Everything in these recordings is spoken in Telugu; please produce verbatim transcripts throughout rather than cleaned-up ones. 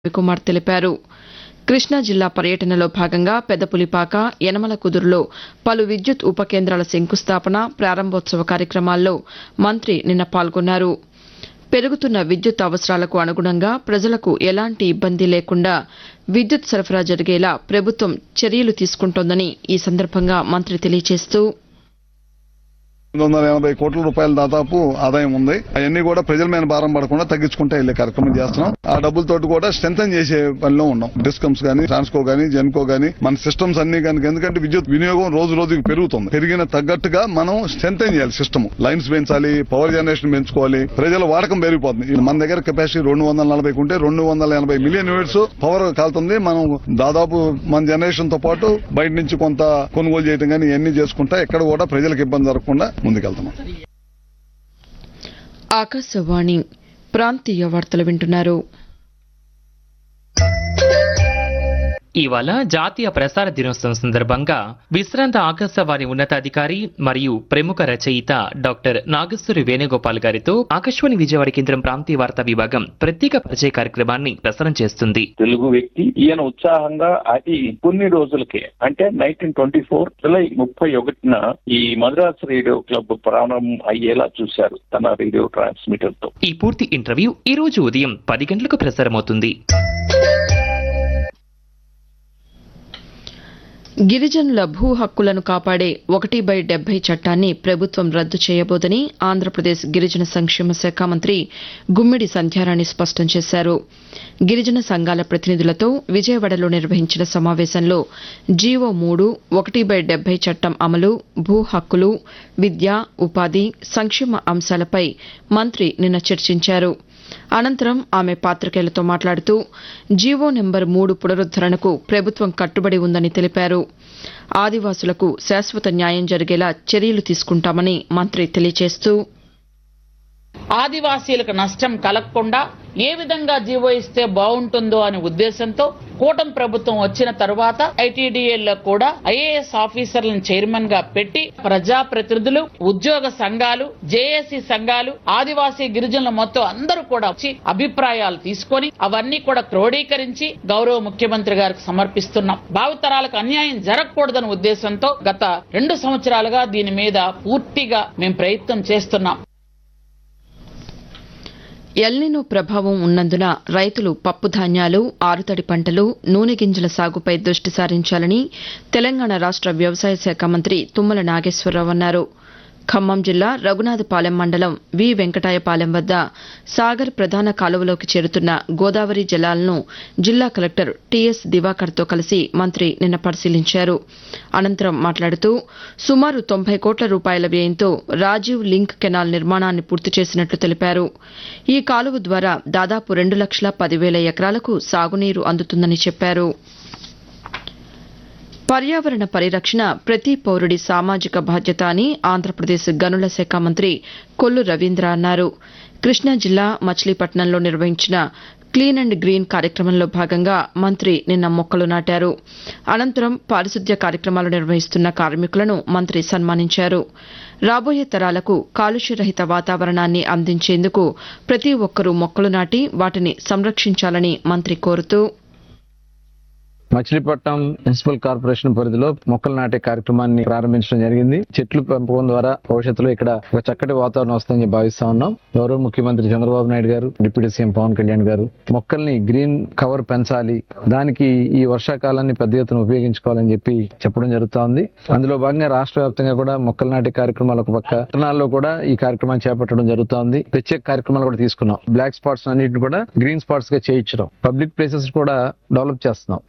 రవికుమార్ తెలిపారు. కృష్ణా జిల్లా పర్యటనలో భాగంగా పెద్దపులిపాక, యనమలకుదురులో పలు విద్యుత్ ఉప కేంద్రాల శంకుస్థాపన, ప్రారంభోత్సవ కార్యక్రమాల్లో మంత్రి నిన్న పాల్గొన్నారు. పెరుగుతున్న విద్యుత్ అవసరాలకు అనుగుణంగా ప్రజలకు ఎలాంటి ఇబ్బంది లేకుండా విద్యుత్ సరఫరా జరిగేలా ప్రభుత్వం చర్యలు తీసుకుంటోందని ఈ సందర్భంగా మంత్రి తెలియజేస్తూ రెండు వందల ఎనభై కోట్ల రూపాయల దాదాపు ఆదాయం ఉంది. అవన్నీ కూడా ప్రజల మీద భారం పడకుండా తగ్గించుకుంటే వెళ్లే కార్యక్రమం చేస్తున్నాం. ఆ డబ్బులతోటి కూడా స్ట్రెంథన్ చేసే పనిలో ఉన్నాం. డిస్కమ్స్ గానీ, ట్రాన్స్కో గానీ, జెన్కో గానీ, మన సిస్టమ్స్ అన్ని కనుక ఎందుకంటే విద్యుత్ వినియోగం రోజు రోజుకి పెరుగుతుంది. పెరిగిన తగ్గట్టుగా మనం స్ట్రెంథన్ చేయాలి. సిస్టమ్ లైన్స్ పెంచాలి, పవర్ జనరేషన్ పెంచుకోవాలి. ప్రజల వాడకం పెరిగిపోతుంది. మన దగ్గర కెపాసిటీ రెండు వందల నలభై ఉంటే రెండు వందల ఎనభై మిలియన్ యూనిట్స్ పవర్ కాలుతుంది. మనం దాదాపు మన జనరేషన్ తో పాటు బయట నుంచి కొంత కొనుగోలు చేయడం కానీ ఇవన్నీ చేసుకుంటా ఎక్కడ కూడా ప్రజలకు ఇబ్బంది జరగకుండా ముందుకెళ్తున్నాం. ఆకాశవాణి ప్రాంతీయ వార్తలు వింటున్నారు. ఇవాళ జాతీయ ప్రసార దినోత్సవం సందర్భంగా విశ్రాంత ఆకాశవాణి ఉన్నతాధికారి మరియు ప్రముఖ రచయిత డాక్టర్ నాగేశ్వరి వేణుగోపాల్ గారితో ఆకాశవాణి విజయవాడ కేంద్రం ప్రాంతీయ వార్తా విభాగం ప్రత్యేక పరిచయ కార్యక్రమాన్ని ప్రసారం చేస్తుంది. తెలుగు వ్యక్తి ఈయన ఉత్సాహంగా అది కొన్ని రోజులకే అంటే నైన్టీన్ ట్వంటీ ఫోర్ జులై ముప్పై ఒకటిన ఈ మద్రాస్ రేడియో క్లబ్ ప్రారంభం అయ్యేలా చూశారు తన రేడియో ట్రాన్స్మిటర్ తో. ఈ పూర్తి ఇంటర్వ్యూ ఈ రోజు ఉదయం పది గంటలకు ప్రసారమవుతుంది. గిరిజనుల భూ హక్కులను కాపాడే ఒకటి బై డెబ్బై చట్టాన్ని ప్రభుత్వం రద్దు చేయబోదని ఆంధ్రప్రదేశ్ గిరిజన సంక్షేమ శాఖ మంత్రి గుమ్మిడి సంధ్యారాణి స్పష్టం చేశారు. గిరిజన సంఘాల ప్రతినిధులతో విజయవాడలో నిర్వహించిన సమావేశంలో జీవో మూడు, ఒకటి బై డెబ్బై చట్టం అమలు, భూ హక్కులు, విద్య, ఉపాధి, సంక్షేమ అంశాలపై మంత్రి నిన్న చర్చించారు. అనంతరం ఆమె పాతికేయులతో మాట్లాడుతూ జీవో నెంబర్ మూడు పునరుద్దరణకు ప్రభుత్వం కట్టుబడి ఉందని తెలిపారు. ఆదివాసులకు శాశ్వత న్యాయం జరిగేలా చర్యలు తీసుకుంటామని మంత్రి తెలియజేస్తూ ఆదివాసీలకు నష్టం కలగకుండా ఏ విధంగా జీవో ఇస్తే బాగుంటుందో అనే ఉద్దేశంతో కూటమి ప్రభుత్వం వచ్చిన తర్వాత ఐటీడీఏల్లో కూడా ఐఏఎస్ ఆఫీసర్లను చైర్మన్ గా పెట్టి ప్రజాప్రతినిధులు, ఉద్యోగ సంఘాలు, జేఏసీ సంఘాలు, ఆదివాసీ గిరిజనుల మొత్తం అందరూ కూడా వచ్చి అభిప్రాయాలు తీసుకొని అవన్నీ కూడా క్రోడీకరించి గౌరవ ముఖ్యమంత్రి గారికి సమర్పిస్తున్నాం. భావితరాలకు అన్యాయం జరగకూడదనే ఉద్దేశంతో గత రెండు సంవత్సరాలుగా దీని మీద పూర్తిగా మేము ప్రయత్నం చేస్తున్నాం. ఎల్నినో ప్రభావం ఉన్నందున రైతులు పప్పు ధాన్యాలు, ఆరుతడి పంటలు, నూనె గింజల సాగుపై దృష్టి సారించాలని తెలంగాణ రాష్ట వ్యవసాయ శాఖ మంత్రి తుమ్మల నాగేశ్వరరావు అన్నారు. ఖమ్మం జిల్లా రఘునాథపాలెం మండలం వి వెంకటాయపాలెం వద్ద సాగర్ ప్రధాన కాలువలోకి చేరుతున్న గోదావరి జలాలను జిల్లా కలెక్టర్ టీఎస్ దివాకర్తో కలిసి మంత్రి నిన్న పరిశీలించారు. అనంతరం మాట్లాడుతూ సుమారు తొంభై కోట్ల రూపాయల వ్యయంతో రాజీవ్ లింక్ కెనాల్ నిర్మాణాన్ని పూర్తి చేసినట్లు తెలిపారు. ఈ కాలువ ద్వారా దాదాపు రెండు లక్షల పదివేల ఎకరాలకు సాగునీరు అందుతుందని చెప్పారు. పర్యావరణ పరిరక్షణ ప్రతి పౌరుడి సామాజిక బాధ్యత అని ఆంధ్రప్రదేశ్ గనుల శాఖ మంత్రి కొల్లు రవీంద్ర అన్నారు. కృష్ణా జిల్లా మచిలీపట్నంలో నిర్వహించిన క్లీన్ అండ్ గ్రీన్ కార్యక్రమంలో భాగంగా మంత్రి నిన్న మొక్కలు నాటారు. అనంతరం పారిశుద్ధ్య కార్యక్రమాలు నిర్వహిస్తున్న కార్మికులను మంత్రి సన్మానించారు. రాబోయే తరాలకు కాలుష్యరహిత వాతావరణాన్ని అందించేందుకు ప్రతి ఒక్కరూ మొక్కలు నాటి వాటిని సంరక్షించాలని మంత్రి కోరుతూ మచిలీపట్నం మున్సిపల్ కార్పొరేషన్ పరిధిలో మొక్కలు నాటే కార్యక్రమాన్ని ప్రారంభించడం జరిగింది. చెట్లు పెంపకం ద్వారా భవిష్యత్తులో ఇక్కడ ఒక చక్కటి వాతావరణం వస్తుందని భావిస్తా ఉన్నాం. గౌరవ ముఖ్యమంత్రి చంద్రబాబు నాయుడు గారు, డిప్యూటీ సీఎం పవన్ కళ్యాణ్ గారు మొక్కల్ని గ్రీన్ కవర్ పెంచాలి, దానికి ఈ వర్షాకాలాన్ని పెద్ద ఎత్తున ఉపయోగించుకోవాలని చెప్పి చెప్పడం జరుగుతా ఉంది. అందులో భాగంగా రాష్ట్ర వ్యాప్తంగా కూడా మొక్కలు నాటే కార్యక్రమాలు ఒక పక్క, పట్టణాల్లో కూడా ఈ కార్యక్రమాన్ని చేపట్టడం జరుగుతా ఉంది. ప్రత్యేక కార్యక్రమాలు కూడా తీసుకున్నాం. బ్లాక్ స్పాట్స్ అన్నింటిని కూడా గ్రీన్ స్పాట్స్ గా చేయించడం, పబ్లిక్ ప్లేసెస్ కూడా డెవలప్ చేస్తున్నాం.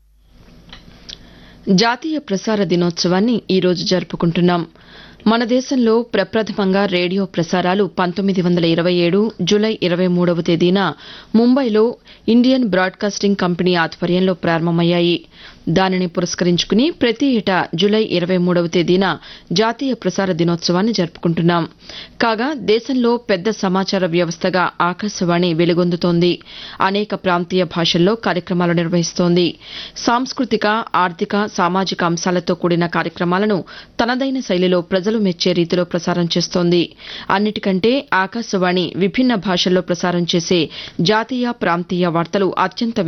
జాతీయ ప్రసార దినోత్సవాన్ని ఈ రోజు జరుపుకుంటున్నాం. మన దేశంలో ప్రప్రథమంగా రేడియో ప్రసారాలు పంతొమ్మిది వందల ఇరవై ఏడు జులై ఇరవై మూడవ తేదీన ముంబైలో ఇండియన్ బ్రాడ్కాస్టింగ్ కంపెనీ ఆధ్వర్యంలో ప్రారంభమయ్యాయి. దానిని పురస్కరించుకుని ప్రతి ఏటా జులై ఇరవై మూడవ తేదీన జాతీయ ప్రసార దినోత్సవాన్ని జరుపుకుంటున్నాం. కాగా దేశంలో పెద్ద సమాచార వ్యవస్థగా ఆకాశవాణి వెలుగొందుతోంది. అనేక ప్రాంతీయ భాషల్లో కార్యక్రమాలు నిర్వహిస్తోంది. సాంస్కృతిక, ఆర్థిక, సామాజిక అంశాలతో కూడిన కార్యక్రమాలను తనదైన శైలిలో ప్రజలు మెచ్చే రీతిలో ప్రసారం చేస్తోంది. అన్నిటికంటే ఆకాశవాణి విభిన్న భాషల్లో ప్రసారం చేసే జాతీయ, ప్రాంతీయ వార్తలు అత్యంత